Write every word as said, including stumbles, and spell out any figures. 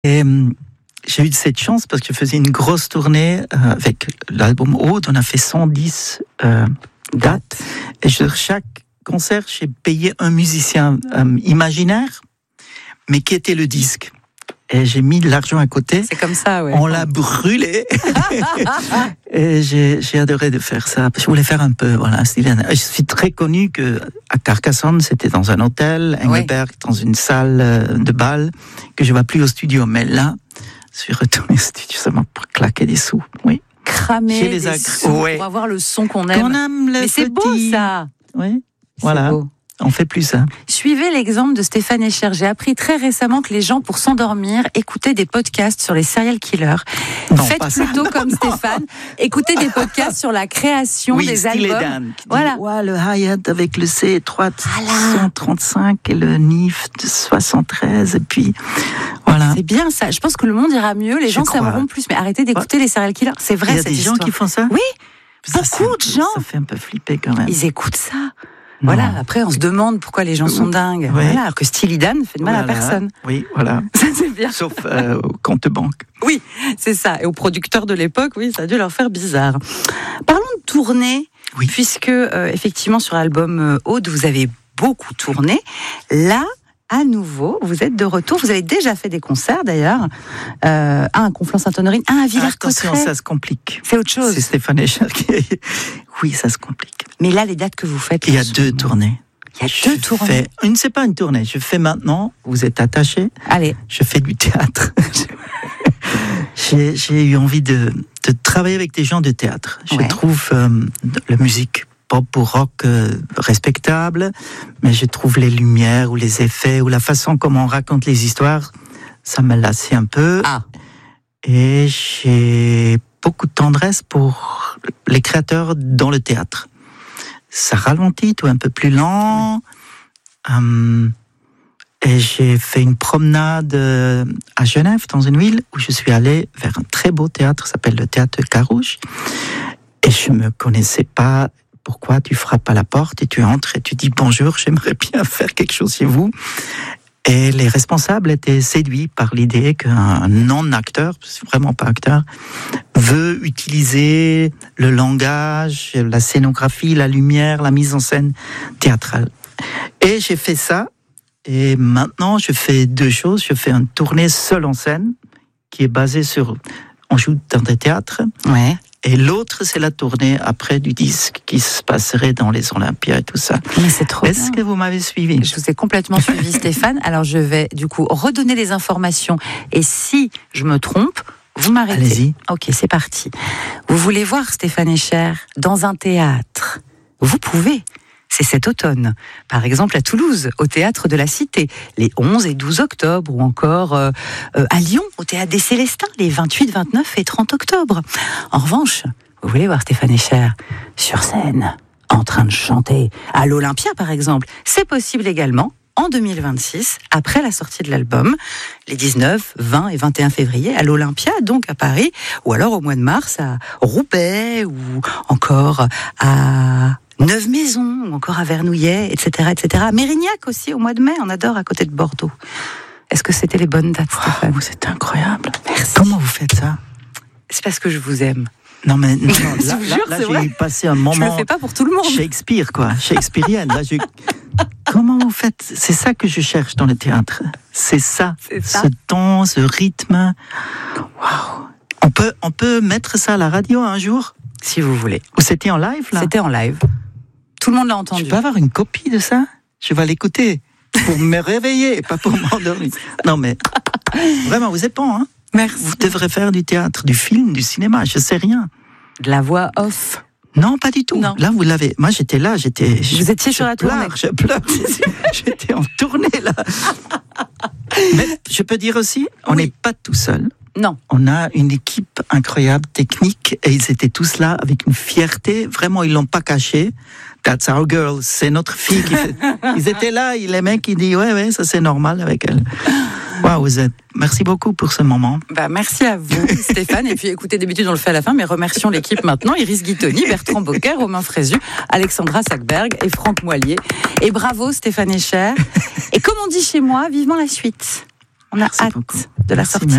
Et j'ai eu cette chance parce que je faisais une grosse tournée euh, avec l'album Aude. On a fait cent dix euh, dates. Et sur chaque concert, j'ai payé un musicien euh, imaginaire, mais qui était le disque. Et j'ai mis de l'argent à côté. C'est comme ça, ouais. On l'a brûlé. Et j'ai, j'ai adoré de faire ça. Je voulais faire un peu, voilà. Je suis très connu que à Carcassonne, c'était dans un hôtel, Engelberg, oui. dans une salle de bal, que je ne vais plus au studio. Mais là, je suis retourné au studio seulement pour claquer des sous. Oui. Cramer des ag... sous ouais. pour avoir le son qu'on aime. Qu'on aime le Mais petit... c'est beau, ça. Oui. C'est voilà. Beau. On fait plus ça. Suivez l'exemple de Stéphane Escher. J'ai appris très récemment que les gens, pour s'endormir, écoutaient des podcasts sur les serial killers. Non, Faites plutôt ça. comme non. Stéphane. Écoutez des podcasts sur la création oui, des albums. Dan, voilà. Dit, ouais, le hi-hat avec le C étroit cent trente-cinq et le N I F de soixante-treize. Et puis, voilà. C'est bien ça. Je pense que le monde ira mieux. Les Je gens crois. s'aimeront plus. Mais arrêtez d'écouter ouais. les serial killers. C'est vrai, cette histoire. Il y a des gens qui font ça? Oui. Ça, beaucoup de gens. Ça fait un peu flipper quand même. Ils écoutent ça. Voilà, après on se demande pourquoi les gens sont dingues. Ouais. Voilà, alors que Steely Dan ne fait de mal voilà. à personne. Oui, voilà. Ça c'est bien. Sauf euh, au compte banque. Oui, c'est ça. Et aux producteurs de l'époque, oui, ça a dû leur faire bizarre. Parlons de tournée, oui. puisque euh, effectivement sur l'album euh, Aude, vous avez beaucoup tourné. Là, à nouveau, vous êtes de retour. Vous avez déjà fait des concerts d'ailleurs. Euh, un à Conflans-Sainte-Honorine, un à Villers-Cotterêts. Attention, ça se complique. C'est autre chose. C'est Stéphane Escher qui... Oui, ça se complique. Mais là, les dates que vous faites... Il y a deux tournées. Il y a deux tournées. Fais... Une, c'est pas une tournée. Je fais maintenant, vous êtes attachés. Allez. Je fais du théâtre. j'ai, j'ai eu envie de, de travailler avec des gens de théâtre. Je ouais. trouve euh, la musique pop ou rock euh, respectable, mais je trouve les lumières ou les effets ou la façon comment on raconte les histoires, ça me lassait un peu. Ah. Et j'ai beaucoup de tendresse pour les créateurs dans le théâtre. Ça ralentit, tout un peu plus lent. Hum, et j'ai fait une promenade à Genève, dans une ville où je suis allé vers un très beau théâtre, ça s'appelle le théâtre Carouge. Et je me connaissais pas. Pourquoi tu frappes à la porte et tu entres et tu dis bonjour, j'aimerais bien faire quelque chose chez vous. Et les responsables étaient séduits par l'idée qu'un non-acteur, c'est vraiment pas acteur, veut utiliser le langage, la scénographie, la lumière, la mise en scène théâtrale. Et j'ai fait ça. Et maintenant, je fais deux choses. Je fais une tournée seule en scène, qui est basée sur... On joue dans des théâtres. Ouais. Et l'autre, c'est la tournée après du disque qui se passerait dans les Olympias et tout ça. Mais c'est trop Est-ce bien. que vous m'avez suivi? Je vous ai complètement suivi, Stéphane. Alors, je vais du coup redonner les informations. Et si je me trompe, vous m'arrêtez. Allez-y. Ok, c'est parti. Vous voulez voir Stéphane Escher dans un théâtre? Vous pouvez. C'est cet automne. Par exemple, à Toulouse, au Théâtre de la Cité, les onze et douze octobre, ou encore euh, euh, à Lyon, au Théâtre des Célestins, les vingt-huit, vingt-neuf et trente octobre. En revanche, vous voulez voir Stéphane Escher sur scène, en train de chanter, à l'Olympia par exemple, c'est possible également en deux mille vingt-six, après la sortie de l'album, les dix-neuf, vingt et vingt et un février, à l'Olympia, donc à Paris, ou alors au mois de mars à Roubaix, ou encore à... Neuve-Maisons, ou encore à Vernouillet, et cetera, et cetera. À Mérignac aussi, au mois de mai, on adore, à côté de Bordeaux. Est-ce que c'était les bonnes dates, Stéphane? Wow, c'est incroyable. Merci. Comment vous faites ça? C'est parce que je vous aime. Non, mais non, non, Je là, vous là, jure, là c'est j'ai vrai. passé un moment... Je le fais pas pour tout le monde. Shakespeare, quoi. Shakespearienne. Là, je... Comment vous faites? C'est ça que je cherche dans le théâtre. C'est ça. C'est ça. Ce ton, ce rythme. Waouh. On peut, on peut mettre ça à la radio un jour? Si vous voulez. Ou c'était en live, là? C'était en live. Tout le monde l'a entendu. Je peux avoir une copie de ça? Je vais l'écouter pour me réveiller, pas pour m'endormir. Non, mais vraiment, vous êtes bon, hein? Merci. Vous devrez faire du théâtre, du film, du cinéma, je sais rien. De la voix off. Non, pas du tout. Non. Là, vous l'avez. Moi, j'étais là, j'étais. Vous je, étiez sur la tournée. Je pleure, j'étais en tournée, là. Mais je peux dire aussi, on n'est Oui. pas tout seul. Non. On a une équipe incroyable, technique, et ils étaient tous là avec une fierté. Vraiment, ils l'ont pas caché. That's our girl, c'est notre fille. Qui fait... Ils étaient là, les mecs qui disent ouais, ouais, ça c'est normal avec elle. Waouh, vous êtes. Merci beaucoup pour ce moment. Bah, merci à vous, Stéphane. Et puis, écoutez, d'habitude, on le fait à la fin, mais remercions l'équipe maintenant. Iris Guittoni, Bertrand Bocquer, Romain Frézu, Alexandra Sackberg et Franck Moillier. Et bravo, Stéphane Escher. Et comme on dit chez moi, vivement la suite. On a Merci hâte beaucoup. de la Merci, sortir.